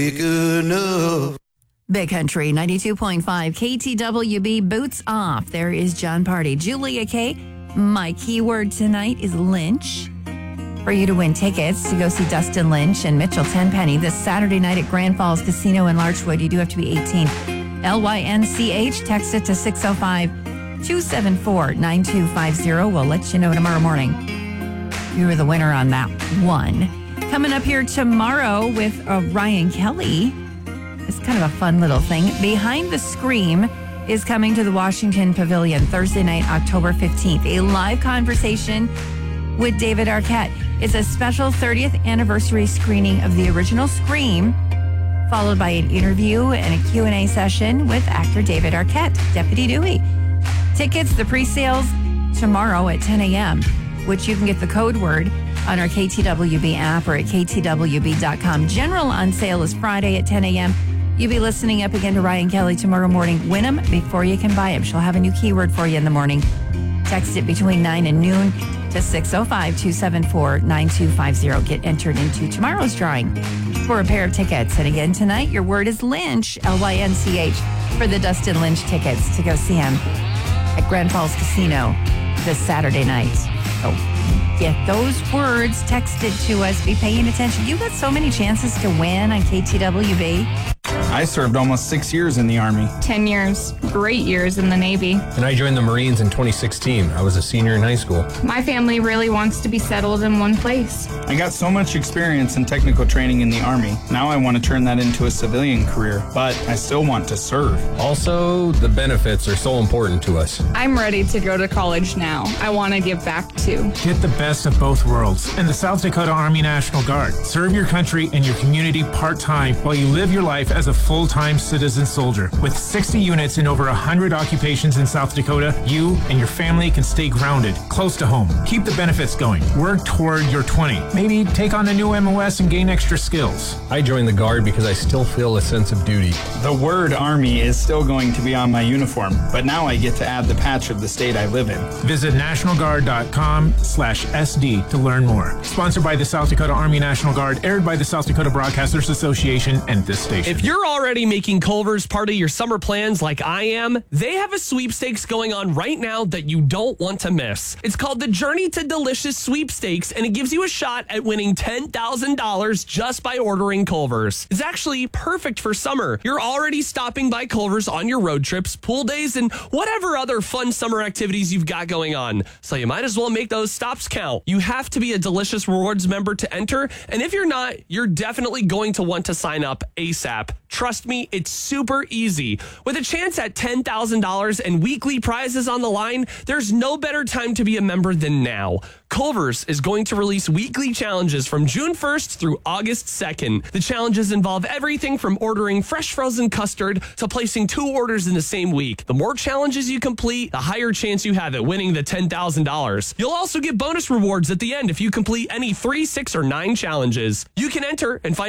Big Country 92.5 KTWB Boots Off. There is John Party. Julia K. My keyword tonight is Lynch. For you to win tickets to go see Dustin Lynch and Mitchell Tenpenny this Saturday night at Grand Falls Casino in Larchwood, you do have to be 18. LYNCH. Text it to 605-274-9250. We'll let you know tomorrow morning. You were the winner on that one. Coming up here tomorrow with Ryan Kelly. It's kind of a fun little thing. Behind the Scream is coming to the Washington Pavilion Thursday night, October 15th. A live conversation with David Arquette. It's a special 30th anniversary screening of the original Scream, followed by an interview and a Q&A session with actor David Arquette, Deputy Dewey. Tickets, the pre-sales tomorrow at 10 a.m., which you can get the code word on our KTWB app or at ktwb.com. General on sale is Friday at 10 a.m. You'll be listening up again to Ryan Kelly tomorrow morning. Win them before you can buy them. She'll have a new keyword for you in the morning. Text it between 9 and noon to 605-274-9250. Get entered into tomorrow's drawing for a pair of tickets. And again, tonight, your word is Lynch, Lynch, for the Dustin Lynch tickets to go see him at Grand Falls Casino this Saturday night. So get those words texted to us. Be paying attention. You got so many chances to win on KTWB. I served almost 6 years in the Army. 10 years. Great years in the Navy. And I joined the Marines in 2016. I was a senior in high school. My family really wants to be settled in one place. I got so much experience in technical training in the Army. Now I want to turn that into a civilian career, but I still want to serve. Also, the benefits are so important to us. I'm ready to go to college now. I want to give back too. Get the best of both worlds in the South Dakota Army National Guard. Serve your country and your community part-time while you live your life as a full-time citizen soldier. With 60 units in over 100 occupations in South Dakota, you and your family can stay grounded, close to home. Keep the benefits going. Work toward your 20. Maybe take on a new MOS and gain extra skills. I joined the Guard because I still feel a sense of duty. The word Army is still going to be on my uniform, but now I get to add the patch of the state I live in. Visit nationalguard.com/SD to learn more. Sponsored by the South Dakota Army National Guard, aired by the South Dakota Broadcasters Association and this station. If you're already making Culver's part of your summer plans like I am, they have a sweepstakes going on right now that you don't want to miss. It's called the Journey to Delicious Sweepstakes, and it gives you a shot at winning $10,000 just by ordering Culver's. It's actually perfect for summer. You're already stopping by Culver's on your road trips, pool days, and whatever other fun summer activities you've got going on. So you might as well make those stops count. You have to be a Delicious Rewards member to enter, and if you're not, you're definitely going to want to sign up ASAP. Trust me, it's super easy. With a chance at $10,000 and weekly prizes on the line, there's no better time to be a member than now. Culver's is going to release weekly challenges from June 1st through August 2nd. The challenges involve everything from ordering fresh frozen custard to placing 2 orders in the same week. The more challenges you complete, the higher chance you have at winning the $10,000. You'll also get bonus rewards at the end if you complete any 3, 6, or 9 challenges. You can enter and find